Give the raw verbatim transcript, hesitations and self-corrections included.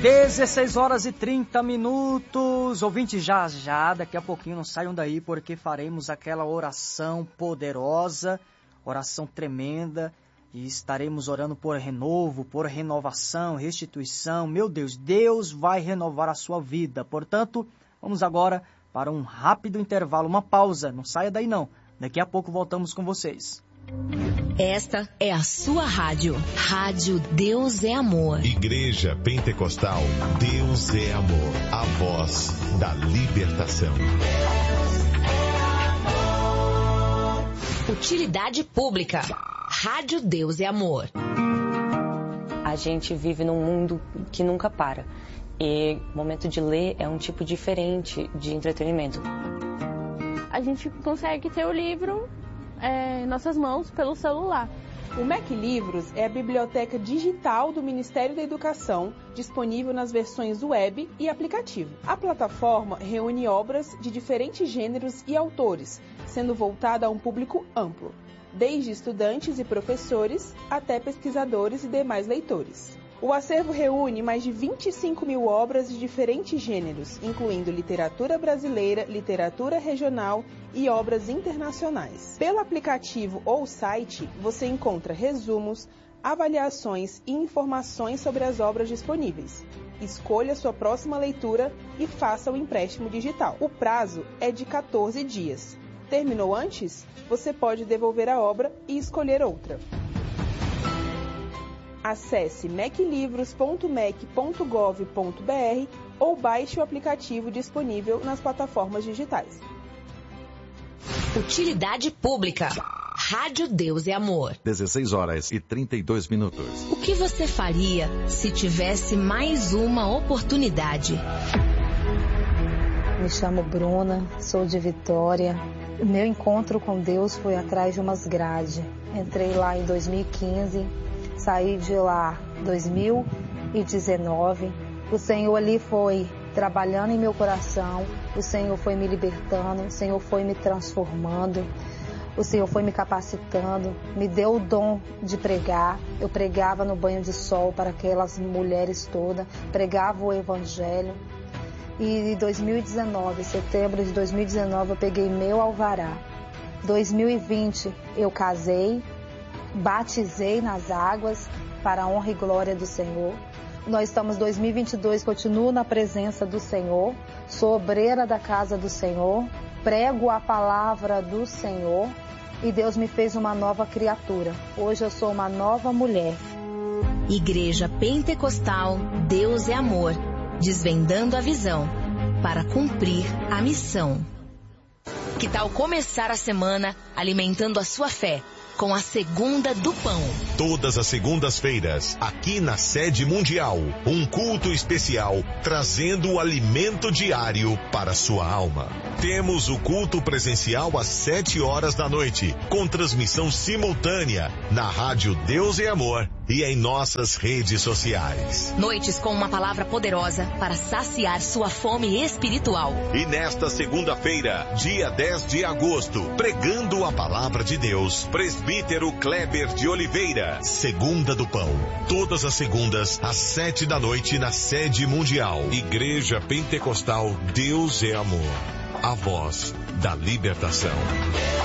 dezesseis horas e trinta minutos. Ouvintes, já já, daqui a pouquinho não saiam daí, porque faremos aquela oração poderosa, oração tremenda, e estaremos orando por renovo, por renovação, restituição. Meu Deus, Deus vai renovar a sua vida. Portanto, vamos agora para um rápido intervalo, uma pausa. Não saia daí não. Daqui a pouco voltamos com vocês. Esta é a sua rádio. Rádio Deus é Amor. Igreja Pentecostal Deus é Amor. A voz da libertação. Utilidade pública. Rádio Deus é Amor. A gente vive num mundo que nunca para. E o momento de ler é um tipo diferente de entretenimento. A gente consegue ter o livro é, em nossas mãos pelo celular. O Mac Livros é a biblioteca digital do Ministério da Educação, disponível nas versões web e aplicativo. A plataforma reúne obras de diferentes gêneros e autores, sendo voltada a um público amplo, desde estudantes e professores até pesquisadores e demais leitores. O acervo reúne mais de vinte e cinco mil obras de diferentes gêneros, incluindo literatura brasileira, literatura regional e obras internacionais. Pelo aplicativo ou site, você encontra resumos, avaliações e informações sobre as obras disponíveis. Escolha sua próxima leitura e faça o empréstimo digital. O prazo é de quatorze dias. Terminou antes? Você pode devolver a obra e escolher outra. Acesse mac livros ponto mac ponto gov ponto br ou baixe o aplicativo disponível nas plataformas digitais. Utilidade pública. Rádio Deus é Amor. dezesseis horas e trinta e dois minutos. O que você faria se tivesse mais uma oportunidade? Me chamo Bruna, sou de Vitória. O meu encontro com Deus foi atrás de umas grades. Entrei lá em dois mil e quinze. Saí de lá em dois mil e dezenove. O Senhor ali foi trabalhando em meu coração. O Senhor foi me libertando. O Senhor foi me transformando. O Senhor foi me capacitando. Me deu o dom de pregar. Eu pregava no banho de sol para aquelas mulheres todas. Pregava o Evangelho. E em dois mil e dezenove, setembro de dois mil e dezenove, eu peguei meu alvará. dois mil e vinte, eu casei. Batizei nas águas para a honra e glória do Senhor. Nós estamos em dois mil e vinte e dois, continuo na presença do Senhor. Sou obreira da casa do Senhor. Prego a palavra do Senhor. E Deus me fez uma nova criatura. Hoje eu sou uma nova mulher. Igreja Pentecostal Deus é Amor. Desvendando a visão para cumprir a missão. Que tal começar a semana alimentando a sua fé com a Segunda do Pão? Todas as segundas-feiras, aqui na Sede Mundial, um culto especial trazendo o alimento diário para sua alma. Temos o culto presencial às sete horas da noite, com transmissão simultânea na Rádio Deus e Amor e em nossas redes sociais. Noites com uma palavra poderosa para saciar sua fome espiritual. E nesta segunda-feira, dia dez de agosto, pregando a palavra de Deus, presbítero Kleber de Oliveira, Segunda do Pão. Todas as segundas, às sete da noite, na Sede Mundial. Igreja Pentecostal Deus é Amor. A voz da libertação.